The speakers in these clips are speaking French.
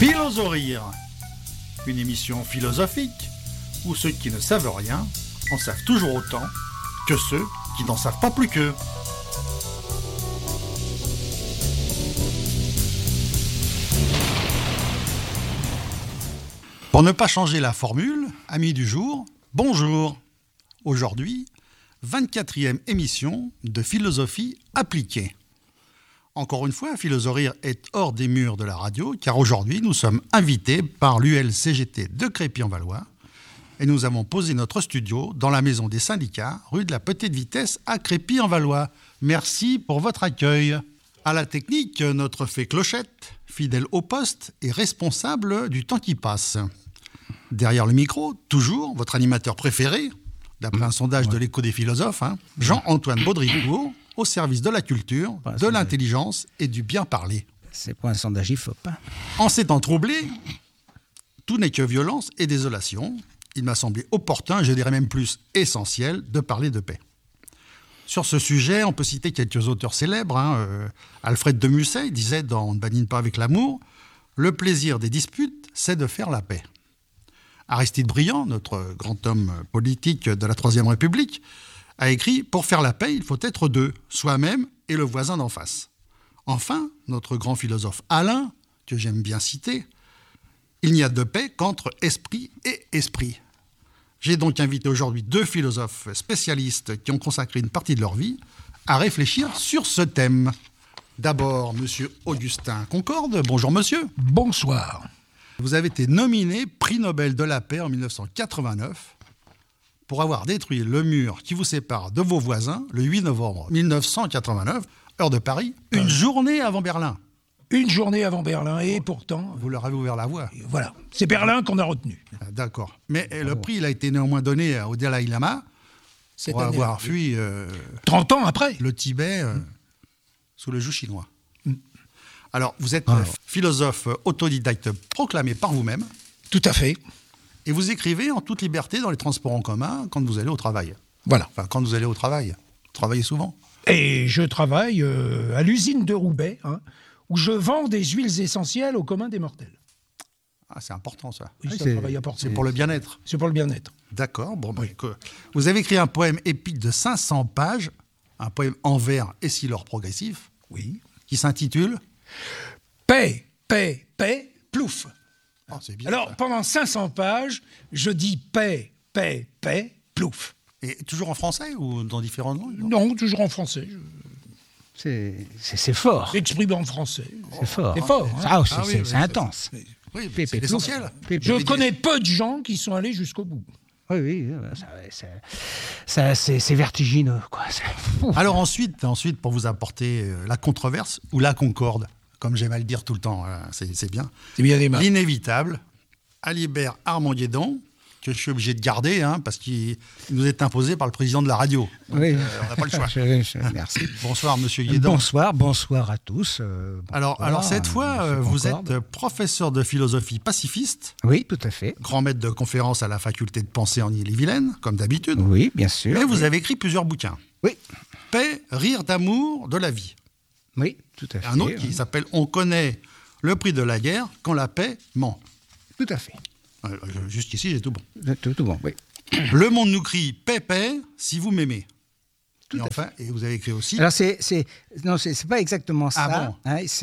Philosophie, une émission philosophique où ceux qui ne savent rien en savent toujours autant que ceux qui n'en savent pas plus qu'eux. Pour ne pas changer la formule, amis du jour, bonjour. Aujourd'hui, 24e émission de philosophie appliquée. Encore une fois, Philosophie est hors des murs de la radio, car aujourd'hui, nous sommes invités par l'ULCGT de Crépy-en-Valois et nous avons posé notre studio dans la maison des syndicats, rue de la Petite Vitesse à Crépy-en-Valois. Merci pour votre accueil. À la technique, notre fée Clochette, fidèle au poste et responsable du temps qui passe. Derrière le micro, toujours, votre animateur préféré, d'après un sondage de l'Écho des philosophes, Jean-Antoine Baudricourt, au service de la culture, de l'intelligence et du bien parler. C'est pas un sondage IFOP. En ces temps troublés, tout n'est que violence et désolation. Il m'a semblé opportun, je dirais même plus essentiel, de parler de paix. Sur ce sujet, on peut citer quelques auteurs célèbres. Alfred de Musset disait dans « On ne badine pas avec l'amour », le plaisir des disputes, c'est de faire la paix. Aristide Briand, notre grand homme politique de la Troisième République, a écrit « Pour faire la paix, il faut être deux, soi-même et le voisin d'en face ». Enfin, notre grand philosophe Alain, que j'aime bien citer, « Il n'y a de paix qu'entre esprit et esprit ». J'ai donc invité aujourd'hui deux philosophes spécialistes qui ont consacré une partie de leur vie à réfléchir sur ce thème. D'abord, monsieur Augustin Concorde. Bonjour monsieur. Bonsoir. Vous avez été nominé prix Nobel de la paix en 1989 pour avoir détruit le mur qui vous sépare de vos voisins le 8 novembre 1989, heure de Paris, une journée avant Berlin. Une journée avant Berlin, et pourtant... Vous leur avez ouvert la voie. Voilà, c'est Berlin qu'on a retenu. Ah, d'accord. Mais le prix, il a été néanmoins donné au Dalai Lama pour avoir fui 30 ans après. Le Tibet sous le joug chinois. Alors, vous êtes philosophe autodidacte proclamé par vous-même. Tout à fait. Et vous écrivez en toute liberté dans les transports en commun quand vous allez au travail. Voilà. Enfin, quand vous allez au travail. Vous travaillez souvent. Et je travaille à l'usine de Roubaix, où je vends des huiles essentielles au commun des mortels. Ah, c'est important ça. Oui, c'est un travail important. C'est pour le bien-être. C'est pour le bien-être. D'accord. Bon, oui. Vous avez écrit un poème épique de 500 pages, un poème en vers et silore progressif, qui s'intitule Paix, paix, paix, plouf. Oh, c'est bien. Alors, ça. pendant 500 pages, je dis paix, paix, paix, plouf. Et toujours en français ou dans différentes langues? Non, toujours en français. C'est fort. J'exprime en français. C'est fort. C'est fort. C'est intense. Oui, c'est l'essentiel. Je connais peu de gens qui sont allés jusqu'au bout. Oui, c'est vertigineux, quoi. Alors ensuite, pour vous apporter la controverse ou la concorde, comme j'aime à le dire tout le temps, c'est bien. C'est bien aimable. L'inévitable, Alibert Armand-Guédon, que je suis obligé de garder, parce qu'il nous est imposé par le président de la radio. Donc, oui. On n'a pas le choix. Merci. Bonsoir, monsieur Guédon. Bonsoir à tous. Alors cette fois, vous êtes professeur de philosophie pacifiste. Oui, tout à fait. Grand maître de conférence à la faculté de pensée en Ille-et-Vilaine, comme d'habitude. Oui, bien sûr. Et vous avez écrit plusieurs bouquins. Oui. Paix, rire d'amour, de la vie. Oui, tout à fait. Un autre qui s'appelle « On connaît le prix de la guerre quand la paix ment ». Tout à fait. Jusqu'ici, j'ai tout bon. Tout bon, oui. Le monde nous crie « Paix, paix, si vous m'aimez ». Tout à fait. Et vous avez écrit aussi... Alors, c'est pas exactement ça. Ah bon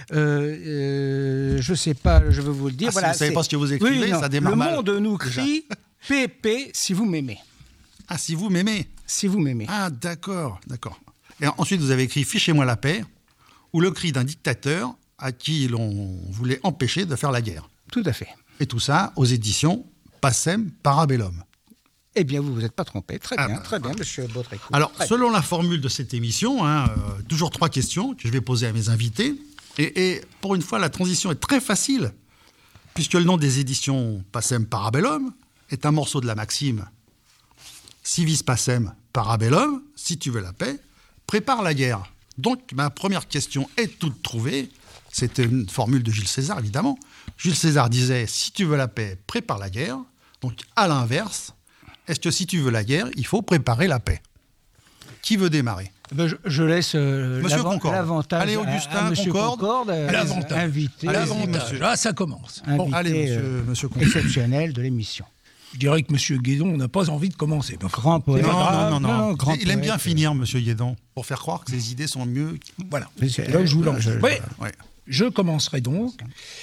je sais pas, je veux vous le dire. Si vous ne savez pas ce que vous écrivez, ça démarre mal. Le monde nous crie « Paix, paix, si vous m'aimez ». Ah, si vous m'aimez. Si vous m'aimez. Ah, d'accord. Et ensuite, vous avez écrit « Fichez-moi la paix » ou le cri d'un dictateur à qui l'on voulait empêcher de faire la guerre. Tout à fait. Et tout ça aux éditions Pacem Parabellum. Eh bien, vous n'êtes pas trompé. Très bien, monsieur Baudricourt. Alors, selon la formule de cette émission, toujours 3 questions que je vais poser à mes invités. Et pour une fois, la transition est très facile, puisque le nom des éditions Pacem Parabellum est un morceau de la maxime « Si vis pacem parabellum », si tu veux la paix, prépare la guerre. Donc, ma première question est toute trouvée. C'était une formule de Jules César, évidemment. Jules César disait « Si tu veux la paix, prépare la guerre ». Donc, à l'inverse, est-ce que si tu veux la guerre, il faut préparer la paix? Qui veut démarrer? Je laisse Monsieur Concorde. l'avantage Allez, Augustin à Monsieur Concorde. L'avantage. invité, L'avantage. Là, ça commence. invité Bon, allez, monsieur Concorde. exceptionnel de l'émission. Je dirais que M. Guédon n'a pas envie de commencer. Grand poète. Non. grand Il aime bien poète. finir, monsieur Guédon, pour faire croire que ses idées sont mieux. Voilà. C'est Là où je vous lance. Oui, Ouais. je commencerai donc.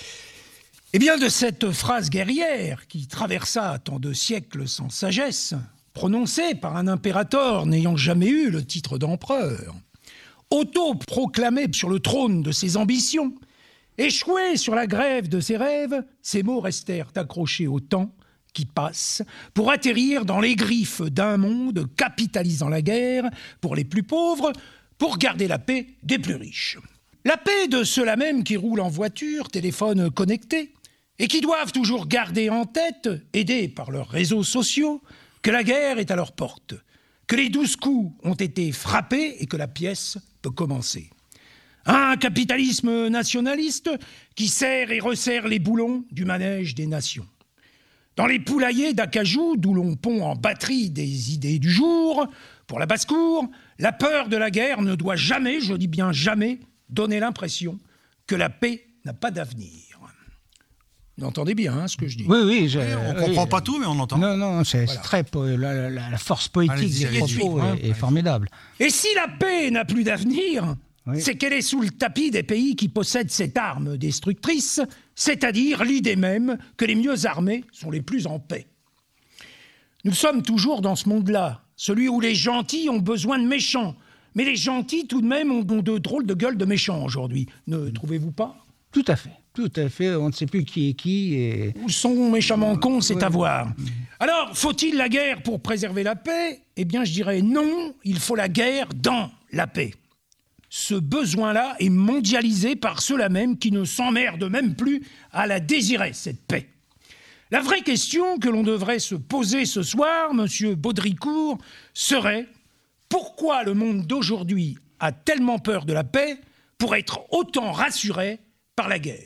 Eh bien, de cette phrase guerrière qui traversa tant de siècles sans sagesse, prononcée par un impérator n'ayant jamais eu le titre d'empereur, auto-proclamé sur le trône de ses ambitions, échoué sur la grève de ses rêves, ces mots restèrent accrochés au temps qui passe pour atterrir dans les griffes d'un monde capitalisant la guerre pour les plus pauvres, pour garder la paix des plus riches. La paix de ceux-là même qui roulent en voiture, téléphone connecté, et qui doivent toujours garder en tête, aidés par leurs réseaux sociaux, que la guerre est à leur porte, que les 12 coups ont été frappés et que la pièce peut commencer. Un capitalisme nationaliste qui serre et resserre les boulons du manège des nations. Dans les poulaillers d'acajou, d'où l'on pond en batterie des idées du jour, pour la basse-cour, la peur de la guerre ne doit jamais, je dis bien jamais, donner l'impression que la paix n'a pas d'avenir. Vous entendez bien ce que je dis? Oui. On ne comprend pas tout, mais on entend. Non, c'est très la force poétique Allez-y, des propos est formidable. Et si la paix n'a plus d'avenir, Oui. c'est qu'elle est sous le tapis des pays qui possèdent cette arme destructrice, c'est-à-dire l'idée même que les mieux armés sont les plus en paix. Nous sommes toujours dans ce monde-là, celui où les gentils ont besoin de méchants. Mais les gentils, tout de même, ont de drôles de gueules de méchants aujourd'hui. Ne trouvez-vous pas? Tout à fait. On ne sait plus qui est qui. Et... Ou sont méchamment cons, c'est à voir. Alors, faut-il la guerre pour préserver la paix? Eh bien, je dirais non, il faut la guerre dans la paix. Ce besoin-là est mondialisé par ceux-là même qui ne s'emmerdent même plus à la désirer, cette paix. La vraie question que l'on devrait se poser ce soir, monsieur Baudricourt, serait pourquoi le monde d'aujourd'hui a tellement peur de la paix pour être autant rassuré par la guerre?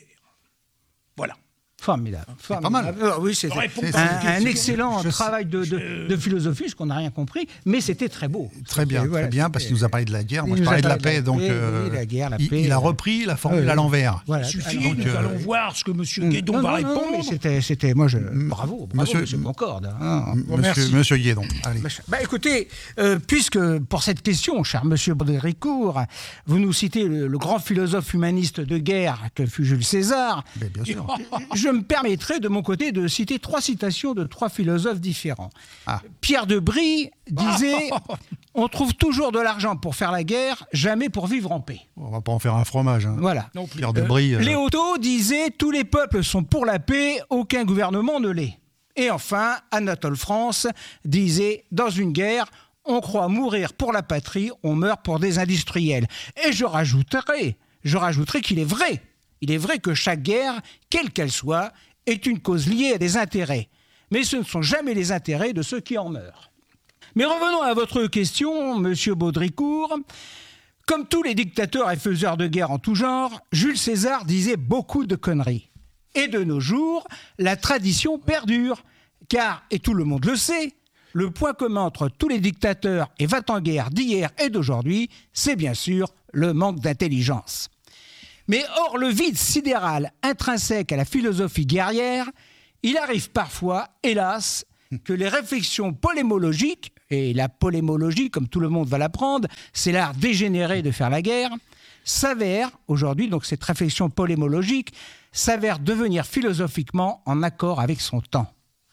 Voilà. Formidable. pas mal. Oui, c'était un excellent travail de philosophie, ce qu'on n'a rien compris, mais c'était très beau. Très bien, parce qu'il nous a parlé de la guerre. Moi, Il je nous a parlais de la parlé paix, donc la guerre, la paix. il a repris la formule à l'envers. Voilà. Il suffit, nous allons voir ce que M. Guédon va répondre. Mais c'était moi, bravo, monsieur Concorde. Monsieur Guédon. Allez. Écoutez, puisque pour cette question, cher monsieur Baudricourt, vous nous citez le grand philosophe humaniste de guerre que fut Jules César, Bien sûr. je me permettrai de mon côté de citer 3 citations de 3 philosophes différents. Pierre de Brie disait « On trouve toujours de l'argent pour faire la guerre, jamais pour vivre en paix. » On va pas en faire un fromage. Hein. Voilà. Pierre de Brie. Léoto disait « Tous les peuples sont pour la paix, aucun gouvernement ne l'est. » Et enfin, Anatole France disait « Dans une guerre, on croit mourir pour la patrie, on meurt pour des industriels. » Et je rajouterai qu'il est vrai. Il est vrai que chaque guerre, quelle qu'elle soit, est une cause liée à des intérêts. Mais ce ne sont jamais les intérêts de ceux qui en meurent. Mais revenons à votre question, monsieur Baudricourt. Comme tous les dictateurs et faiseurs de guerre en tout genre, Jules César disait beaucoup de conneries. Et de nos jours, la tradition perdure. Car, et tout le monde le sait, le point commun entre tous les dictateurs et va-t-en-guerre d'hier et d'aujourd'hui, c'est bien sûr le manque d'intelligence. Mais hors le vide sidéral intrinsèque à la philosophie guerrière, il arrive parfois, hélas, que les réflexions polémologiques, et la polémologie, comme tout le monde va l'apprendre, c'est l'art dégénéré de faire la guerre, s'avèrent, aujourd'hui, donc cette réflexion polémologique, s'avère devenir philosophiquement en accord avec son temps.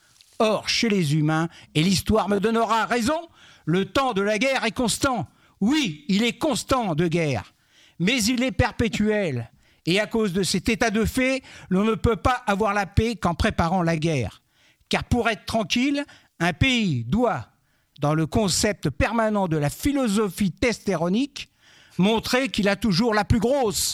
Or, chez les humains, et l'histoire me donnera raison, le temps de la guerre est constant. Oui, il est constant de guerre. Mais il est perpétuel. Et à cause de cet état de fait, l'on ne peut pas avoir la paix qu'en préparant la guerre. Car pour être tranquille, un pays doit, dans le concept permanent de la philosophie testéronique, montrer qu'il a toujours la plus grosse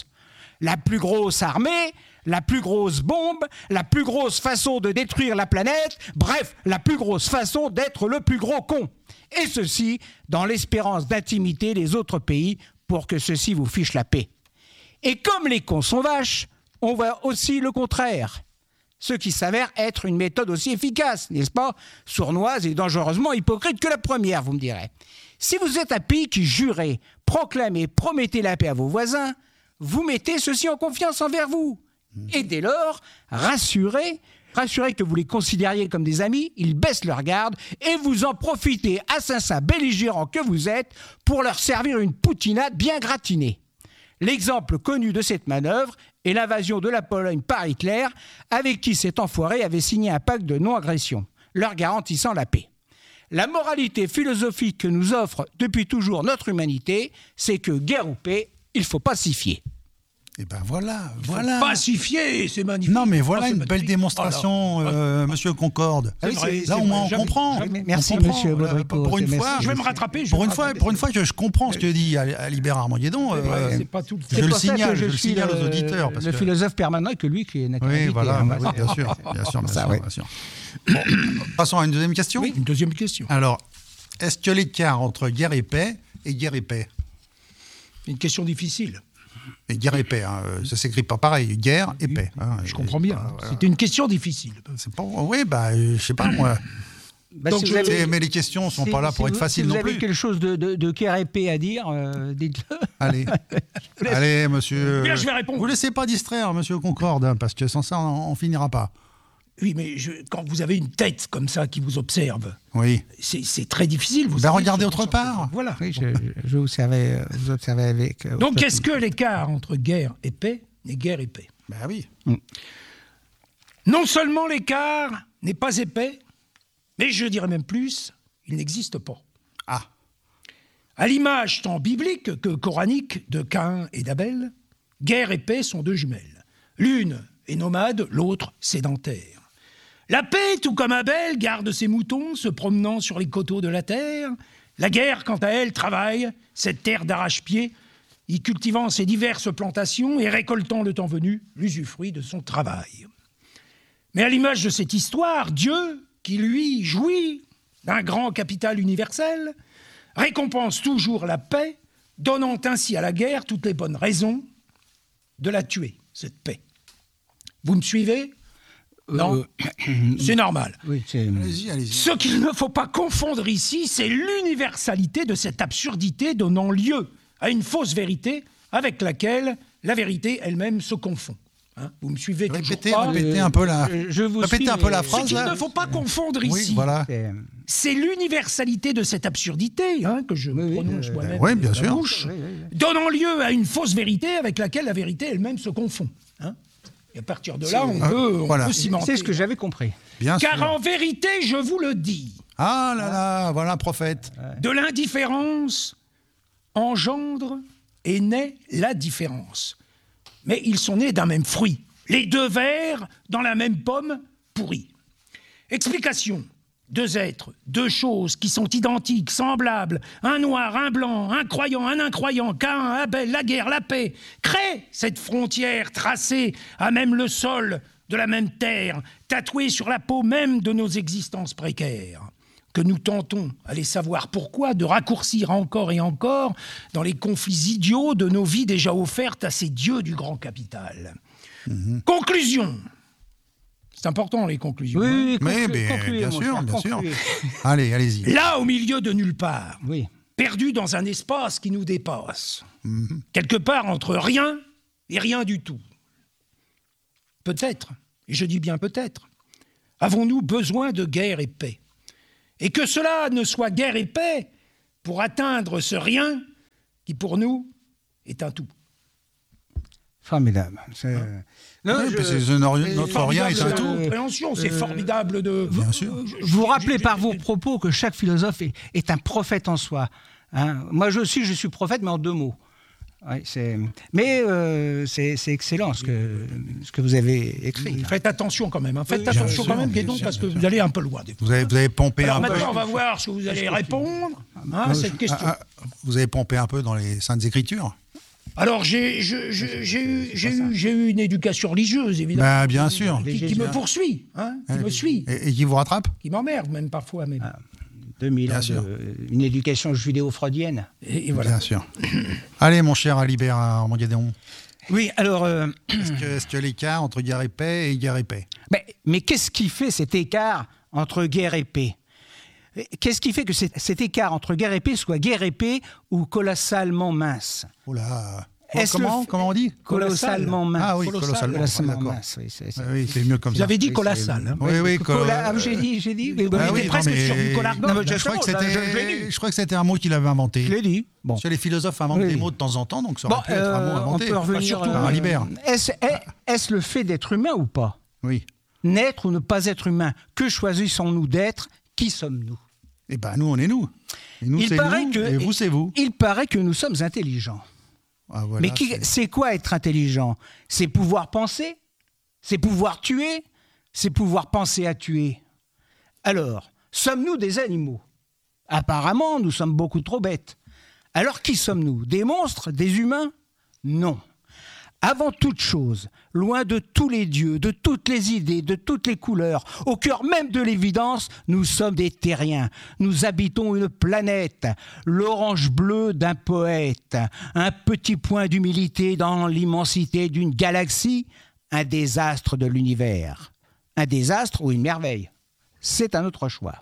armée, la plus grosse bombe, la plus grosse façon de détruire la planète, bref, la plus grosse façon d'être le plus gros con. Et ceci dans l'espérance d'intimider les autres pays pour que ceux-ci vous fichent la paix. Et comme les cons sont vaches, on voit aussi le contraire. Ce qui s'avère être une méthode aussi efficace, n'est-ce pas? Sournoise et dangereusement hypocrite que la première, vous me direz. Si vous êtes un pays qui jurait, proclamez, promettez la paix à vos voisins, vous mettez ceux-ci en confiance envers vous. Et dès lors, rassurez que vous les considériez comme des amis, ils baissent leur garde et vous en profitez, assassins belligérants que vous êtes, pour leur servir une poutinade bien gratinée. L'exemple connu de cette manœuvre est l'invasion de la Pologne par Hitler, avec qui cet enfoiré avait signé un pacte de non-agression, leur garantissant la paix. La moralité philosophique que nous offre depuis toujours notre humanité, c'est que guerre ou paix, il faut pacifier. Et ben voilà. Pacifier, c'est magnifique. Non, mais voilà c'est une belle magnifique. démonstration, Monsieur Concorde. C'est vrai, Là, c'est au moins, vrai, on jamais- comprend. jamais- Merci, On comprend. monsieur Baudricourt, Pour une c'est fois, merci. Je vais me rattraper. pour une fois, je comprends ce que dit à Libér Armageddon. C'est pas tout le Je le pour ça que signale, je je le suis signale aux auditeurs. Parce le que... philosophe permanent et que lui qui est notre Oui, invité, voilà, hein, oui, bien sûr. Ça, ouais. Bien sûr. Bon, passons à une deuxième question. Oui, une deuxième question. Alors, est-ce que l'écart entre guerre et paix est guerre et paix? Une question difficile. Et guerre et paix, hein, ça s'écrit pas pareil, guerre et paix. Hein, Je comprends bien. C'était une question difficile. C'est pas, oui, je sais pas moi. Bah, Donc, si vous avez- Mais les questions sont pas là pour être faciles si non vous avez plus. quelque chose de guerre épée à dire, dites-le. Allez, monsieur. Bien, je vais répondre. Vous laissez pas distraire, monsieur Concorde, hein, parce que sans ça, on finira pas. Oui, mais quand vous avez une tête comme ça qui vous observe, Oui. c'est très difficile. Vous Ben, savez, regardez se autre concentrer. part. Voilà. Oui, je vous observais avec... Donc, est-ce que l'écart entre guerre et paix est guerre et paix? Ben oui. Non seulement l'écart n'est pas épais, mais je dirais même plus, il n'existe pas. Ah. À l'image tant biblique que coranique de Caïn et d'Abel, guerre et paix sont deux jumelles. L'une est nomade, l'autre sédentaire. La paix, tout comme Abel, garde ses moutons se promenant sur les coteaux de la terre. La guerre, quant à elle, travaille cette terre d'arrache-pied, y cultivant ses diverses plantations et récoltant le temps venu l'usufruit de son travail. Mais à l'image de cette histoire, Dieu, qui lui jouit d'un grand capital universel, récompense toujours la paix, donnant ainsi à la guerre toutes les bonnes raisons de la tuer, cette paix. Vous me suivez? Non? C'est normal. Oui, c'est... Allez-y. Ce qu'il ne faut pas confondre ici, c'est l'universalité de cette absurdité donnant lieu à une fausse vérité avec laquelle la vérité elle-même se confond. Hein, vous me suivez toujours pas? Répétez un peu la, je vous répétez suis, un peu mais- la Ce phrase. qu'il Là. ne faut pas confondre Oui, ici, voilà. c'est- c'est l'universalité de cette absurdité que je Oui, prononce moi-même oui, bien de la sûr. bouche, donnant lieu à une fausse vérité avec laquelle la vérité elle-même se confond. Hein. Et à partir de là, on voilà. peut cimenter. C'est ce que j'avais compris. Bien Car sûr. en vérité, je vous le dis, Ah là là, voilà un prophète. de l'indifférence engendre et naît la différence. Mais ils sont nés d'un même fruit. Les deux vers dans la même pomme pourrie. Explication. Deux êtres, deux choses qui sont identiques, semblables, un noir, un blanc, un croyant, un incroyant, Caïn, Abel, la guerre, la paix, créent cette frontière tracée à même le sol de la même terre, tatouée sur la peau même de nos existences précaires, que nous tentons, allez savoir pourquoi, de raccourcir encore et encore dans les conflits idiots de nos vies déjà offertes à ces dieux du grand capital. Conclusion. C'est important, les conclusions. hein. Oui, Mais concluez, bien mon sûr, cher, bien sûr. concluez. Allez, allez-y. Là, au milieu de nulle part, Oui. perdu dans un espace qui nous dépasse, quelque part entre rien et rien du tout. Peut-être, et je dis bien peut-être, avons-nous besoin de guerre et paix. Et que cela ne soit guerre et paix pour atteindre ce rien qui, pour nous, est un tout. Formidable. Non, Oui, je- parce que notre rien est un Formidable tout. compréhension, c'est formidable de... Bien sûr. Vous rappelez par vos propos que chaque philosophe est un prophète en soi. Hein. Moi, je suis prophète, mais en deux mots. Ouais, c'est excellent ce que vous avez écrit. Faites attention quand même. Faites Bien attention sûr, quand même, bien Guédon, sûr, parce que bien vous allez un peu loin. Des fois. Vous avez pompé Alors un peu. maintenant, on va voir ce que vous allez répondre à cette question. Vous avez pompé un peu dans les Saintes Écritures. Alors, j'ai eu une éducation religieuse, évidemment, Ben, bien sûr. qui me poursuit, qui me suit, Et qui vous rattrape. qui m'emmerde même parfois. Même. 2000 Bien ans sûr. une éducation judéo-freudienne. Et voilà. Bien sûr. Allez, mon cher Alibert Armageddon. Oui, alors... Est-ce que l'écart entre guerre et paix et guerre et paix? mais qu'est-ce qui fait cet écart entre guerre et paix? Qu'est-ce qui fait que cet écart entre guerre et paix soit guerre et paix ou colossalement mince? Oh là. Est-ce Comment on dit? Colossalement mince. Ah oui, colossalement. Colossalement D'accord. mince, oui, Oui, c'est mieux comme Vous ça. avez dit colossal. Hein. Oui, J'ai dit. Ah oui, presque non, mais- sur du collargol. Non, mais Je crois que c'était- je l'ai dit. je crois que c'était un mot qu'il avait inventé. Je l'ai dit. Bon. Parce que les philosophes inventent Oui. des mots de temps en temps, donc ça aurait pu être un mot on inventé. peut revenir. Surtout par un libère. Est-ce le fait d'être humain ou pas? Oui. Naître ou ne pas être humain? Que choisissons-nous d'être? Qui sommes-nous? Eh ben, nous, on est nous. Et nous, Il c'est paraît nous. que- Et vous, c'est vous. Il paraît que nous sommes intelligents. Ah, voilà, Mais c'est quoi être intelligent? C'est pouvoir penser? C'est pouvoir tuer? C'est pouvoir penser à tuer? Alors, sommes-nous des animaux? Apparemment, nous sommes beaucoup trop bêtes. Alors qui sommes-nous? Des monstres? Des humains? Non. Avant toute chose, loin de tous les dieux, de toutes les idées, de toutes les couleurs, au cœur même de l'évidence, nous sommes des terriens. Nous habitons une planète, l'orange bleu d'un poète, un petit point d'humilité dans l'immensité d'une galaxie, un désastre de l'univers. Un désastre ou une merveille? C'est un autre choix.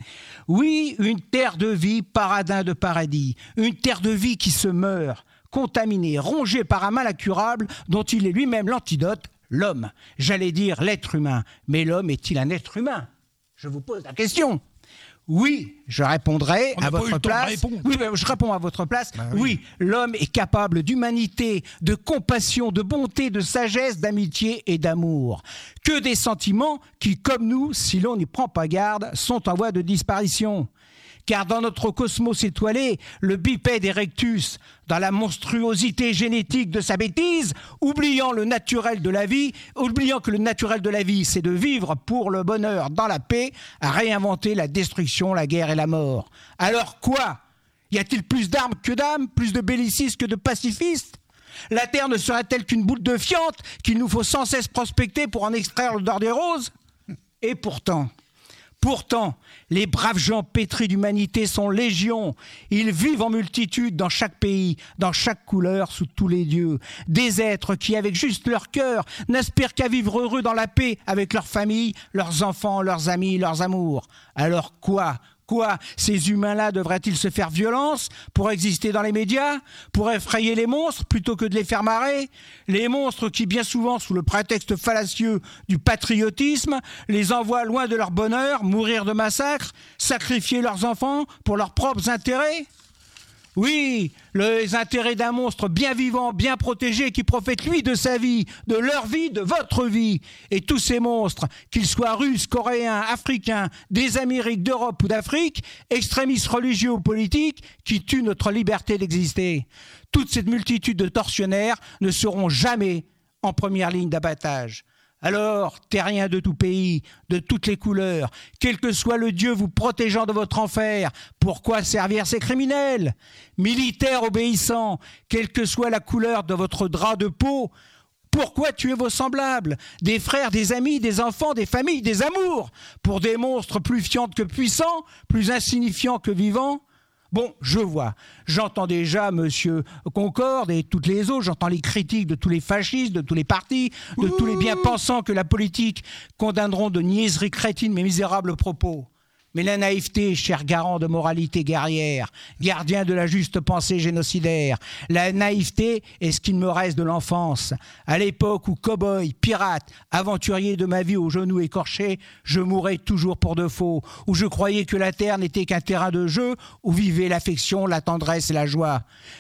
Oui, une terre de vie, paradin de paradis, une terre de vie qui se meurt, contaminé, rongé par un mal incurable dont il est lui-même l'antidote, l'homme. J'allais dire l'être humain. Mais l'homme est-il un être humain? Je vous pose la question. Oui, je répondrai On à n'a pas eu votre le temps de place. répondre. Oui, mais je réponds à votre place. Bah oui, l'homme est capable d'humanité, de compassion, de bonté, de sagesse, d'amitié et d'amour. Que des sentiments qui, comme nous, si l'on n'y prend pas garde, sont en voie de disparition. Car dans notre cosmos étoilé, le bipède erectus, dans la monstruosité génétique de sa bêtise, oubliant le naturel de la vie, oubliant que le naturel de la vie, c'est de vivre pour le bonheur dans la paix, a réinventé la destruction, la guerre et la mort. Alors quoi? Y a-t-il plus d'armes que d'âmes, plus de bellicistes que de pacifistes? La Terre ne serait-elle qu'une boule de fiente qu'il nous faut sans cesse prospecter pour en extraire l'odeur des roses? Et pourtant, les braves gens pétris d'humanité sont légion. Ils vivent en multitude dans chaque pays, dans chaque couleur, sous tous les dieux. Des êtres qui, avec juste leur cœur, n'aspirent qu'à vivre heureux dans la paix avec leurs familles, leurs enfants, leurs amis, leurs amours. Alors quoi? Ces humains-là devraient-ils se faire violence pour exister dans les médias, pour effrayer les monstres plutôt que de les faire marrer? Les monstres qui, bien souvent, sous le prétexte fallacieux du patriotisme, les envoient loin de leur bonheur, mourir de massacres, sacrifier leurs enfants pour leurs propres intérêts? Oui, les intérêts d'un monstre bien vivant, bien protégé, qui profite lui de sa vie, de leur vie, de votre vie. Et tous ces monstres, qu'ils soient russes, coréens, africains, des Amériques, d'Europe ou d'Afrique, extrémistes religieux ou politiques, qui tuent notre liberté d'exister. Toute cette multitude de tortionnaires ne seront jamais en première ligne d'abattage. Alors, terriens de tout pays, de toutes les couleurs, quel que soit le Dieu vous protégeant de votre enfer, pourquoi servir ces criminels? Militaires obéissants, quelle que soit la couleur de votre drap de peau, pourquoi tuer vos semblables? Des frères, des amis, des enfants, des familles, des amours, pour des monstres plus fiantes que puissants, plus insignifiants que vivants? Bon, je vois, j'entends déjà Monsieur Concorde et toutes les autres, j'entends les critiques de tous les fascistes, de tous les partis, de tous les bien-pensants que la politique condamneront de niaiseries crétines mais misérables propos. Mais la naïveté, cher garant de moralité guerrière, gardien de la juste pensée génocidaire, la naïveté est ce qu'il me reste de l'enfance. À l'époque où cow-boy, pirate, aventurier de ma vie aux genoux écorchés, je mourais toujours pour de faux, où je croyais que la terre n'était qu'un terrain de jeu, où vivaient l'affection, la tendresse et la joie.